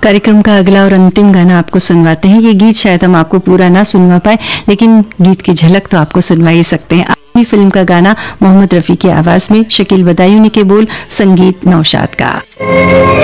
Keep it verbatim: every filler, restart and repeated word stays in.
कार्यक्रम का अगला और अंतिम गाना आपको सुनवाते हैं। ये गीत शायद हम आपको पूरा ना सुनवा पाए, लेकिन गीत की झलक तो आपको सुनवा ही सकते हैं। अपनी फिल्म का गाना मोहम्मद रफी की आवाज में, शकील बदायूनी के बोल, संगीत नौशाद का।